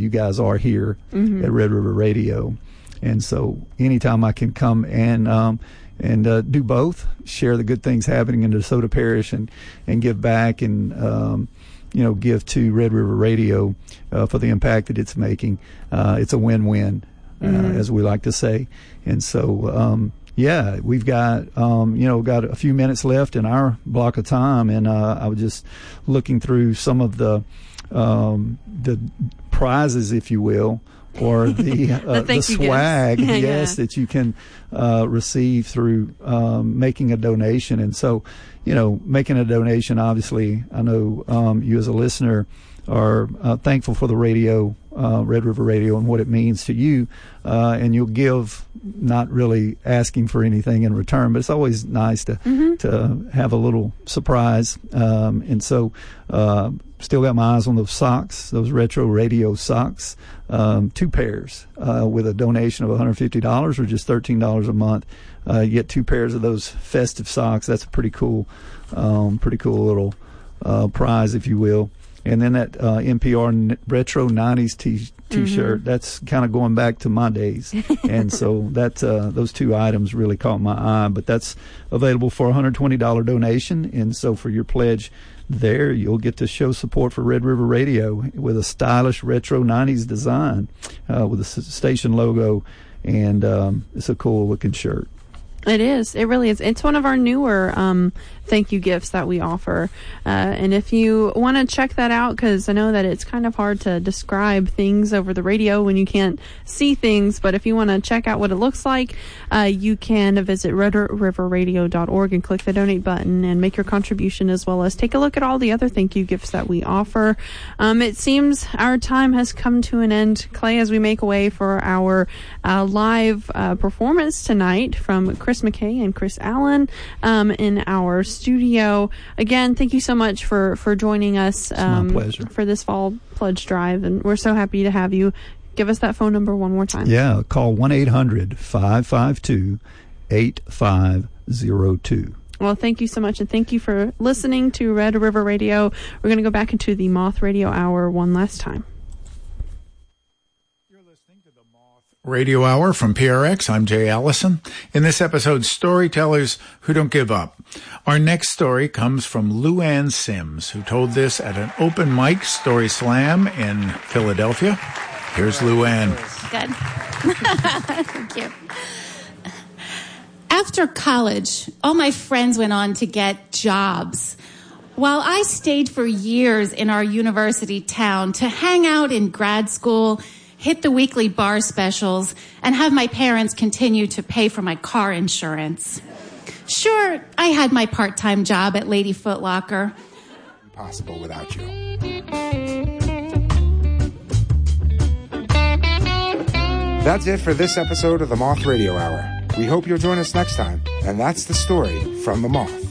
you guys are here at Red River Radio. And so anytime I can come and do both, share the good things happening in DeSoto Parish and give back and, give to Red River Radio for the impact that it's making. It's a win-win, as we like to say. And so, we've got, got a few minutes left in our block of time. And I was just looking through some of the prizes, if you will, or the swag, that you can receive through making a donation. And so, making a donation, obviously, I know you as a listener are thankful for the radio, Red River Radio, and what it means to you, and you'll give, not really asking for anything in return, but it's always nice to have a little surprise. And so still got my eyes on those socks, those retro radio socks, 2 pairs with a donation of $150 or just $13 a month. You get 2 pairs of those festive socks. That's a pretty cool little prize, if you will. And then that NPR Retro 90s T-shirt, that's kind of going back to my days. And so that those 2 items really caught my eye. But that's available for a $120 donation. And so for your pledge there, you'll get to show support for Red River Radio with a stylish retro 90s design with a station logo. And it's a cool-looking shirt. It is. It really is. It's one of our newer thank you gifts that we offer. And if you want to check that out, because I know that it's kind of hard to describe things over the radio when you can't see things, but if you want to check out what it looks like, you can visit redriverradio.org and click the donate button and make your contribution, as well as take a look at all the other thank you gifts that we offer. It seems our time has come to an end, Clay, as we make way for our live performance tonight from Chris McKay and Chris Allen in our studio. Again, thank you so much for joining us my pleasure. For this fall pledge drive, and we're so happy to have you. Give us that phone number one more time. Yeah, call 1-800-552-8502. Well, thank you so much, and thank you for listening to Red River Radio. We're going to go back into the Moth Radio Hour one last time. Radio Hour from PRX. I'm Jay Allison. In this episode, Storytellers Who Don't Give Up. Our next story comes from Lou Ann Sims, who told this at an open mic story slam in Philadelphia. Here's Lou Ann. Good. Thank you. After college, all my friends went on to get jobs, while I stayed for years in our university town to hang out in grad school, hit the weekly bar specials, and have my parents continue to pay for my car insurance. Sure, I had my part-time job at Lady Foot Locker. Impossible without you. That's it for this episode of the Moth Radio Hour. We hope you'll join us next time. And that's the story from the Moth.